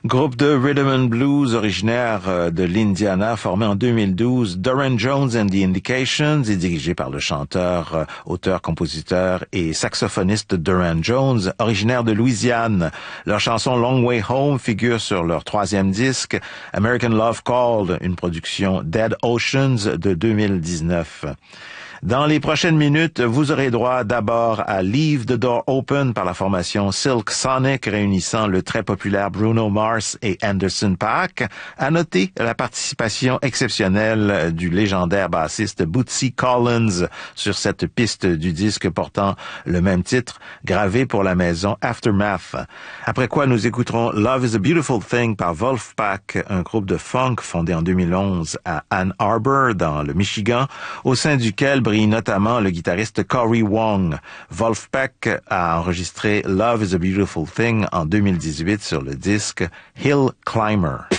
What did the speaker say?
Groupe de rhythm and blues originaire de l'Indiana, formé en 2012, Duran Jones and the Indications est dirigé par le chanteur, auteur, compositeur et saxophoniste Duran Jones, originaire de Louisiane. Leur chanson Long Way Home figure sur leur 3e disque, American Love Called, une production Dead Oceans de 2019. Dans les prochaines minutes, vous aurez droit d'abord à Leave the Door Open par la formation Silk Sonic réunissant le très populaire Bruno Mars et Anderson .Paak. À noter la participation exceptionnelle du légendaire bassiste Bootsy Collins sur cette piste du disque portant le même titre, gravé pour la maison Aftermath. Après quoi, nous écouterons Love is a Beautiful Thing par Wolfpack, un groupe de funk fondé en 2011 à Ann Arbor, dans le Michigan, au sein duquel brille notamment le guitariste Cory Wong. Wolfpack a enregistré Love is a Beautiful Thing en 2018 sur le disque Hill Climber.